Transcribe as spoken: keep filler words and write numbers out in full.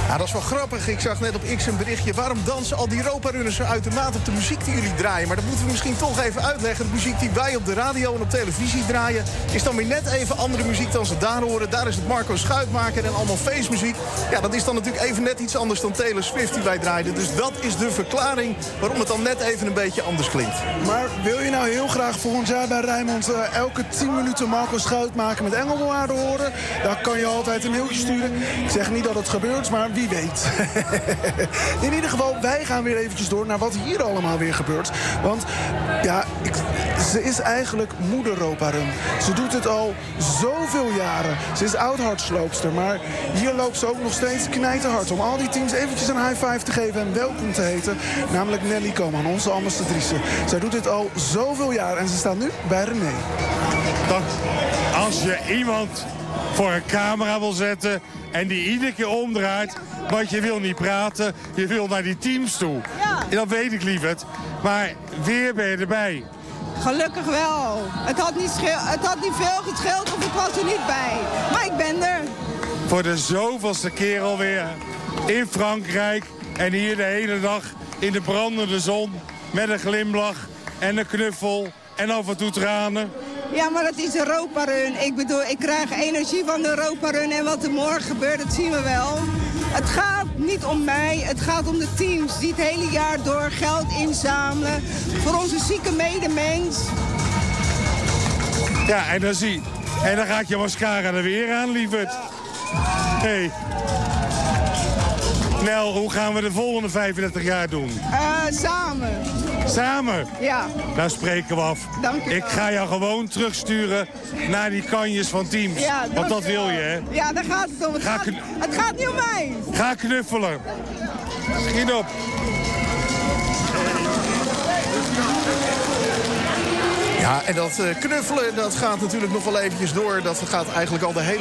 Ja, dat is wel grappig. Ik zag net op X een berichtje. Waarom dansen al die Europa-runners zo uitermate op de muziek die jullie draaien? Maar dat moeten we misschien toch even uitleggen. De muziek die wij op de radio en op televisie draaien is dan weer net even andere muziek dan ze daar horen. Daar is het Marco Schuitmaker en allemaal feestmuziek. Ja, dat is dan natuurlijk even net iets anders dan Taylor Swift die wij draaiden. Dus dat is de verklaring waarom het dan net even een beetje anders klinkt. Maar wil je nou heel graag volgend jaar bij Rijnmond uh, elke tien minuten Marco Schuitmaker met Engelbewaarde horen? Dan kan je altijd een mailtje sturen. Ik zeg niet dat het gebeurt, maar wie weet. In ieder geval, wij gaan weer eventjes door naar wat hier allemaal weer gebeurt. Want ja, ik, ze is eigenlijk moeder Europa-run. Ze doet het al zoveel jaren. Ze is oud-hartsloopster, maar hier loopt ze ook nog steeds knijterhard om al die teams eventjes een high five te geven en welkom te heten. Namelijk Nelly Koman, onze ambassadrice. Zij doet dit al zoveel jaar en ze staat nu bij René. Dat als je iemand voor een camera wil zetten en die iedere keer omdraait, want je wil niet praten, je wil naar die teams toe. Ja. Dat weet ik, lieverd. Maar weer ben je erbij. Gelukkig wel. Het had niet, scheel, het had niet veel gescheeld of ik was er niet bij. Maar ik ben er. Voor de zoveelste keer alweer in Frankrijk en hier de hele dag in de brandende zon met een glimlach en een knuffel en af en toe tranen. Ja, maar dat is Europa-run. Ik bedoel, ik krijg energie van de Europa-run en wat er morgen gebeurt, dat zien we wel. Het gaat niet om mij, het gaat om de teams die het hele jaar door geld inzamelen voor onze zieke medemens. Ja, en dan zie en dan gaat je mascara er weer aan, lieverd. Hey. Nel, hoe gaan we de volgende vijfendertig jaar doen? Uh, samen. Samen? Ja. Daar spreken we af. Dank je wel. Ik ga jou gewoon terugsturen naar die kanjes van teams. Ja, want dat wil je, hè? Ja, daar gaat het om. Het, Ga gaat, kn- het gaat niet om mij. Ga knuffelen. Schiet op. Ja, en dat uh, knuffelen, dat gaat natuurlijk nog wel eventjes door. Dat gaat eigenlijk al de hele